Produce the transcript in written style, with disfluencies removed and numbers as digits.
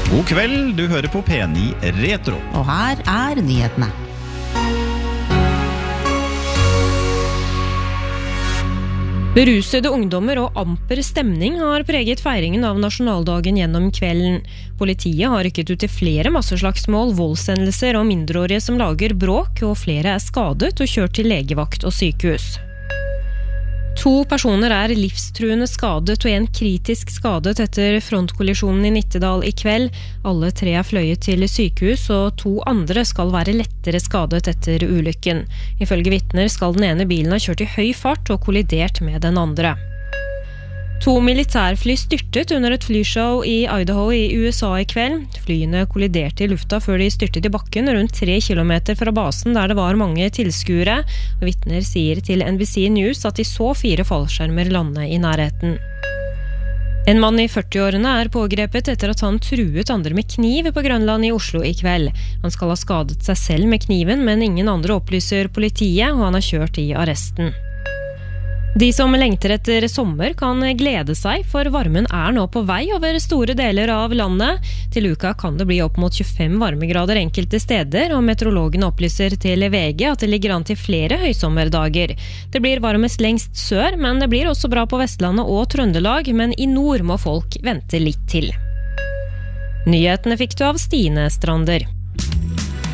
God kveld, du hører på P9 Retro. Og her nyhetene. Berusede ungdommer og amper stemning har preget feiringen av nasjonaldagen gjennom kvelden. Politiet har rykket ut til flere masseslagsmål, voldshendelser og mindreårige som lager bråk, og flere er skadet og kjørt til legevakt og sykehus. 2 personer er livstruende skadet og 1 kritisk skadet etter frontkollisjonen i Nittedal i kveld. Alle 3 er fløyet til sykehus, og 2 andre skal være lettere skadet etter ulykken. Ifølge vitner skal den ene bilen ha kjørt i høy fart og kollidert med den andre. 2 militærfly styrtet under et flyshow i Idaho i USA i kveld. Flyene kolliderte i lufta før de styrtet i bakken rundt 3 kilometer fra basen der det var mange tilskuere. Vitner sier til NBC News at de så 4 fallskjermer lande i nærheten. En mann i 40-årene er pågrepet etter at han truet andre med kniv på Grønland i Oslo i kveld. Han skal ha skadet seg selv med kniven, men ingen andre opplyser politiet, og han er kjørt i arresten. De som lengter etter sommer kan glede seg, for varmen er nå på vei over store deler av landet. Til uka kan det bli opp mot 25 varmegrader enkelte steder, og meteorologene opplyser til VG at det ligger an til flere høysommerdager. Det blir varmest lengst sør, men det blir også bra på Vestlandet og Trøndelag, men i nord må folk vente litt til. Nyhetene fikk du av Stine Strander.